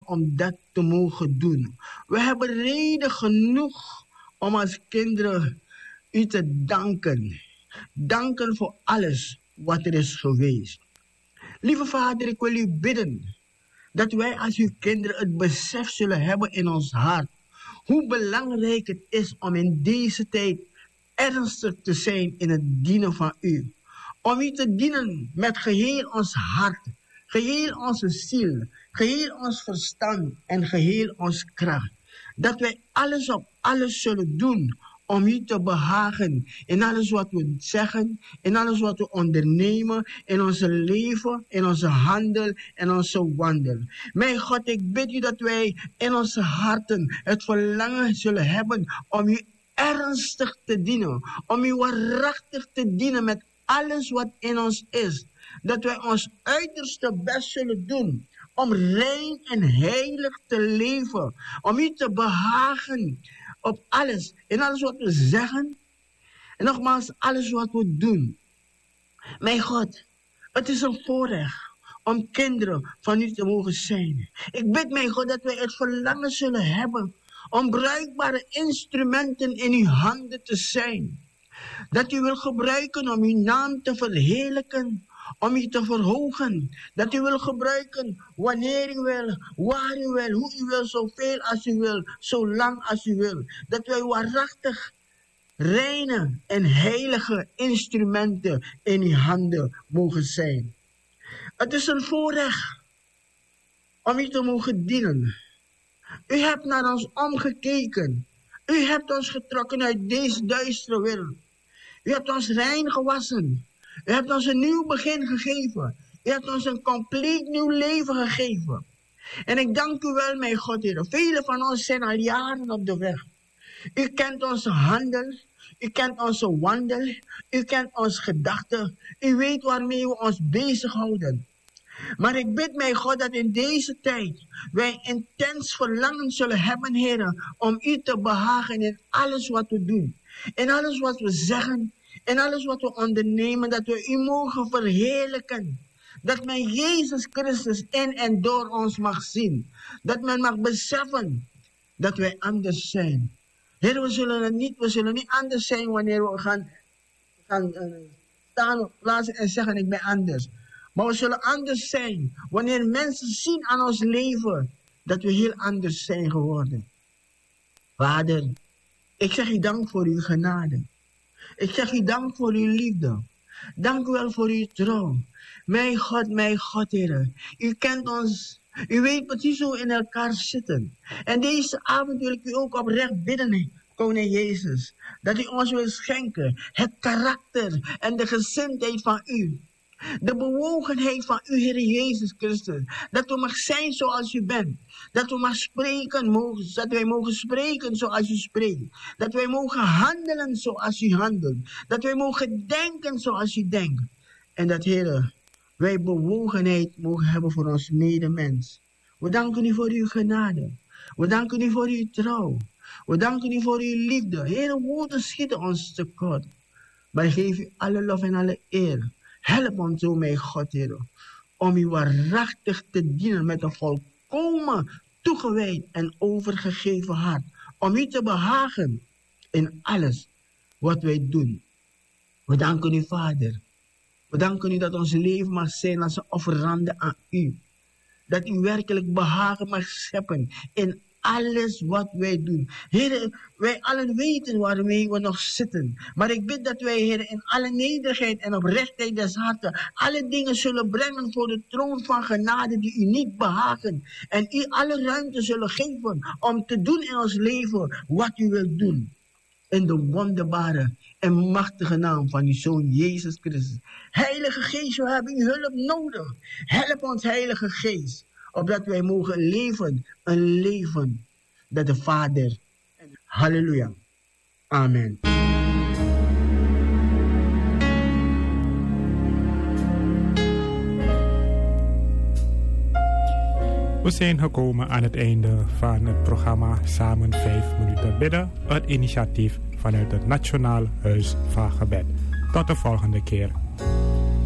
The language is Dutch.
om dat te mogen doen. We hebben reden genoeg om als kinderen u te danken. Danken voor alles wat er is geweest. Lieve Vader, ik wil u bidden dat wij als uw kinderen het besef zullen hebben in ons hart hoe belangrijk het is om in deze tijd ernstig te zijn in het dienen van u. Om u te dienen met geheel ons hart, geheel onze ziel, geheel ons verstand en geheel ons kracht. Dat wij alles op alles zullen doen om u te behagen in alles wat we zeggen, in alles wat we ondernemen, in onze leven, in onze handel en onze wandel. Mijn God, ik bid u dat wij in onze harten het verlangen zullen hebben om u ernstig te dienen, om u waarachtig te dienen met alles wat in ons is. Dat wij ons uiterste best zullen doen om rein en heilig te leven, om u te behagen op alles, in alles wat we zeggen en nogmaals alles wat we doen. Mijn God, het is een voorrecht om kinderen van u te mogen zijn. Ik bid, mijn God, dat wij het verlangen zullen hebben om bruikbare instrumenten in uw handen te zijn. Dat u wil gebruiken om uw naam te verheerlijken, om u te verhogen. Dat u wil gebruiken wanneer u wil, waar u wil, hoe u wil, zoveel als u wil, zo lang als u wil. Dat wij waarachtig reine en heilige instrumenten in uw handen mogen zijn. Het is een voorrecht om u te mogen dienen. U hebt naar ons omgekeken. U hebt ons getrokken uit deze duistere wereld. U hebt ons rein gewassen. U hebt ons een nieuw begin gegeven. U hebt ons een compleet nieuw leven gegeven. En ik dank u wel, mijn God, Heer. Velen van ons zijn al jaren op de weg. U kent onze handel. U kent onze wandel. U kent onze gedachten. U weet waarmee we ons bezighouden. Maar ik bid, mijn God, dat in deze tijd wij intens verlangen zullen hebben, Heer, om u te behagen in alles wat we doen. In alles wat we zeggen. In alles wat we ondernemen, dat we u mogen verheerlijken. Dat men Jezus Christus in en door ons mag zien. Dat men mag beseffen dat wij anders zijn. Heer, we zullen niet anders zijn wanneer we gaan staan op plaatsen en zeggen ik ben anders. Maar we zullen anders zijn wanneer mensen zien aan ons leven dat we heel anders zijn geworden. Vader, ik zeg u dank voor uw genade. Ik zeg u dank voor uw liefde. Dank u wel voor uw trouw. Mijn God, Heer. U kent ons. U weet precies hoe we in elkaar zitten. En deze avond wil ik u ook oprecht bidden, Koning Jezus. Dat u ons wil schenken. Het karakter en de gezindheid van u. De bewogenheid van u, Heer Jezus Christus. Dat we mag zijn zoals u bent. Dat we mag spreken, dat wij mogen spreken zoals u spreekt. Dat wij mogen handelen zoals u handelt. Dat wij mogen denken zoals u denkt. En dat, Heer, wij bewogenheid mogen hebben voor ons medemens. We danken u voor uw genade. We danken u voor uw trouw. We danken u voor uw liefde. Heer, woorden schieten ons tekort. Maar geef u alle lof en alle eer. Help ons zo, mijn God, Heer, om u waarachtig te dienen met een volkomen toegewijd en overgegeven hart. Om u te behagen in alles wat wij doen. We danken u, Vader. We danken u dat ons leven mag zijn als een offerande aan u. Dat u werkelijk behagen mag scheppen in alles wat wij doen. Heer, wij allen weten waarmee we nog zitten. Maar ik bid dat wij, Heer, in alle nederigheid en oprechtheid des harten alle dingen zullen brengen voor de troon van genade die u niet behagen. En u alle ruimte zullen geven om te doen in ons leven wat u wilt doen. In de wonderbare en machtige naam van uw Zoon Jezus Christus. Heilige Geest, we hebben uw hulp nodig. Help ons, Heilige Geest. Opdat wij mogen leven, een leven dat de Vader. Halleluja. Amen. We zijn gekomen aan het einde van het programma Samen 5 minuten bidden. Het initiatief vanuit het Nationaal Huis van Gebed. Tot de volgende keer.